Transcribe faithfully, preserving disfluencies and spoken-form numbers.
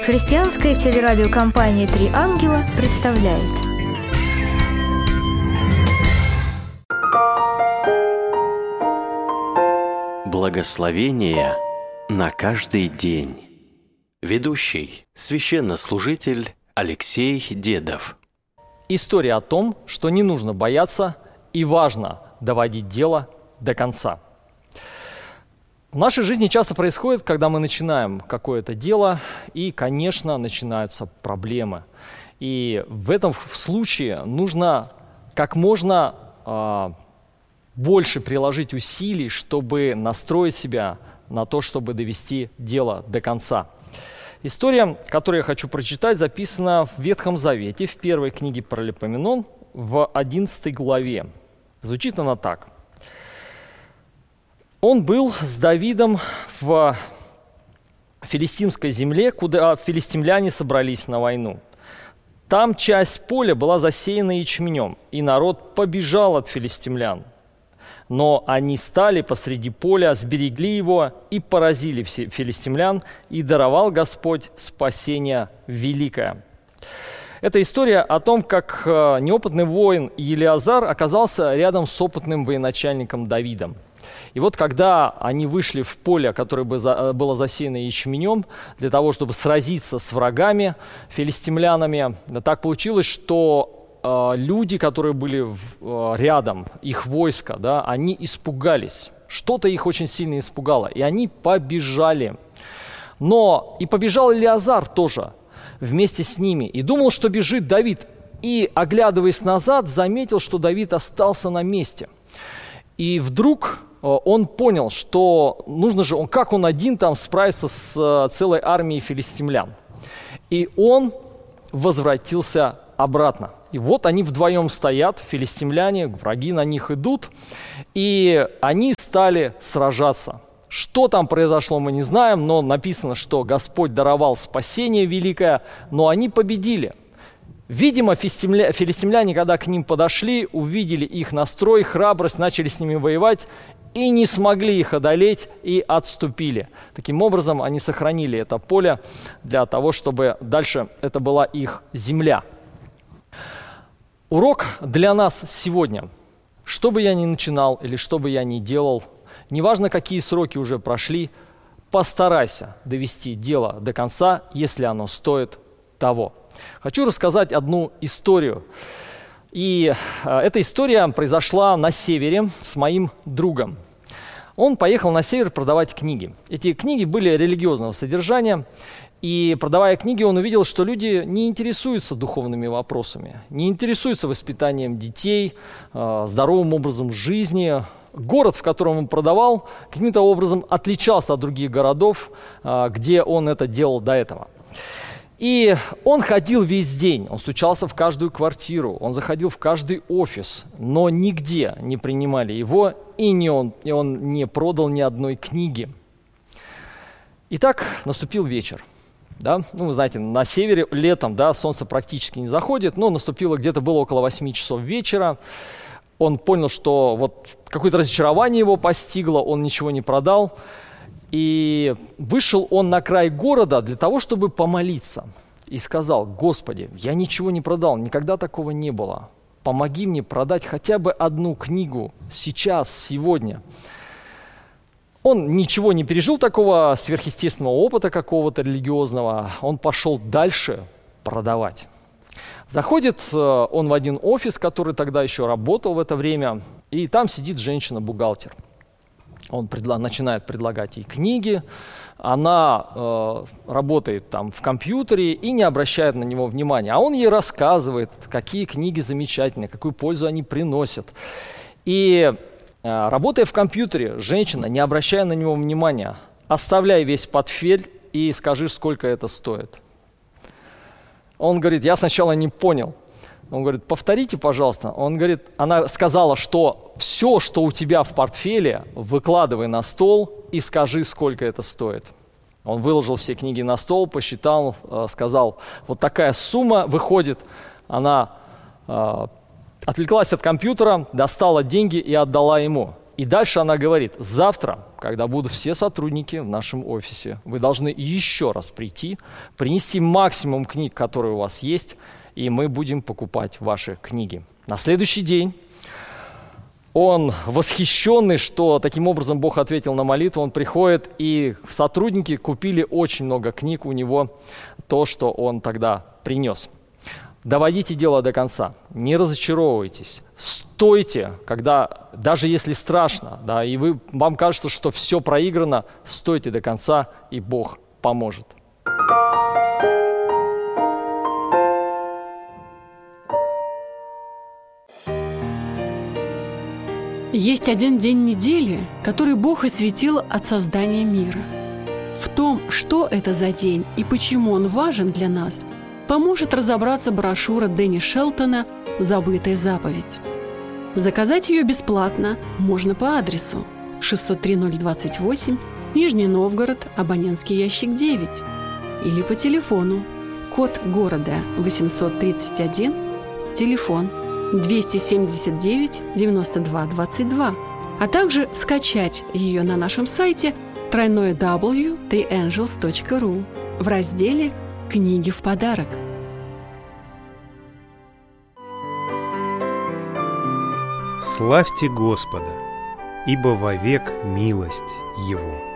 Христианская телерадиокомпания «Три ангела» представляет. Благословение на каждый день. Ведущий священнослужитель Алексей Дедов. История о том, что не нужно бояться и важно доводить дело до конца. В нашей жизни часто происходит, когда мы начинаем какое-то дело, и, конечно, начинаются проблемы. И в этом случае нужно как можно э, больше приложить усилий, чтобы настроить себя на то, чтобы довести дело до конца. История, которую я хочу прочитать, записана в Ветхом Завете, в первой книге Паралипоменон, в одиннадцатой главе. Звучит она так. Он был с Давидом в филистимской земле, куда филистимляне собрались на войну. Там часть поля была засеяна ячменем, и народ побежал от филистимлян. Но они стали посреди поля, сберегли его и поразили филистимлян, и даровал Господь спасение великое. Это история о том, как неопытный воин Елиазар оказался рядом с опытным военачальником Давидом. И вот когда они вышли в поле, которое было засеяно ячменем, для того, чтобы сразиться с врагами, филистимлянами, так получилось, что э, люди, которые были в, э, рядом, их войско, да, они испугались. Что-то их очень сильно испугало, и они побежали. Но и побежал Елиазар тоже вместе с ними, и думал, что бежит Давид. И, оглядываясь назад, заметил, что Давид остался на месте. И вдруг он понял, что нужно же, он, как он один там справится с целой армией филистимлян. И он возвратился обратно. И вот они вдвоем стоят, филистимляне, враги на них идут, и они стали сражаться. Что там произошло, мы не знаем, но написано, что Господь даровал спасение великое, но они победили. Видимо, филистимляне, когда к ним подошли, увидели их настрой, храбрость, начали с ними воевать и не смогли их одолеть и отступили. Таким образом, они сохранили это поле для того, чтобы дальше это была их земля. Урок для нас сегодня. Что бы я ни начинал или что бы я ни делал, неважно, какие сроки уже прошли, постарайся довести дело до конца, если оно стоит того. Хочу рассказать одну историю. И э, эта история произошла на севере с моим другом. Он поехал на север продавать книги. Эти книги были религиозного содержания. И продавая книги, он увидел, что люди не интересуются духовными вопросами, не интересуются воспитанием детей, э, здоровым образом жизни. Город, в котором он продавал, каким-то образом отличался от других городов, э, где он это делал до этого. И он ходил весь день, он стучался в каждую квартиру, он заходил в каждый офис, но нигде не принимали его, и, не он, и он не продал ни одной книги. Итак, наступил вечер. Да? Ну, вы знаете, на севере летом, да, солнце практически не заходит, но наступило где-то было около восьми часов вечера. Он понял, что вот какое-то разочарование его постигло, он ничего не продал. И вышел он на край города для того, чтобы помолиться. И сказал: «Господи, я ничего не продал, никогда такого не было. Помоги мне продать хотя бы одну книгу сейчас, сегодня». Он ничего не пережил такого сверхъестественного опыта какого-то религиозного. Он пошел дальше продавать. Заходит он в один офис, который тогда еще работал в это время, и там сидит женщина-бухгалтер. Он предла- начинает предлагать ей книги, она э, работает там в компьютере и не обращает на него внимания. А он ей рассказывает, какие книги замечательные, какую пользу они приносят. И э, работая в компьютере, женщина, не обращая на него внимания, оставляй весь портфель и скажи, сколько это стоит. Он говорит: я сначала не понял. Он говорит: повторите, пожалуйста. Он говорит, она сказала, что все, что у тебя в портфеле, выкладывай на стол и скажи, сколько это стоит. Он выложил все книги на стол, посчитал, сказал: вот такая сумма выходит. Она э, отвлеклась от компьютера, достала деньги и отдала ему. И дальше она говорит: завтра когда будут все сотрудники в нашем офисе, вы должны еще раз прийти, принести максимум книг, которые у вас есть, и мы будем покупать ваши книги. На следующий день он, восхищенный, что таким образом Бог ответил на молитву, он приходит, и сотрудники купили очень много книг у него, то, что он тогда принес. Доводите дело до конца, не разочаровывайтесь, стойте, когда, даже если страшно, да, и вы, вам кажется, что все проиграно, стойте до конца, и Бог поможет. Есть один день недели, который Бог осветил от создания мира. В том, что это за день и почему он важен для нас, поможет разобраться брошюра Дэнни Шелтона «Забытая заповедь». Заказать ее бесплатно можно по адресу шестьсот три ноль двадцать восемь, Нижний Новгород, абонентский ящик девять, или по телефону, код города восемьсот тридцать один, телефон двести семьдесят девять девяносто два двадцать два, а также скачать ее на нашем сайте дабл ю дабл ю дабл ю точка три ангелс точка ру в разделе «Книги в подарок». Славьте Господа, ибо вовек милость Его.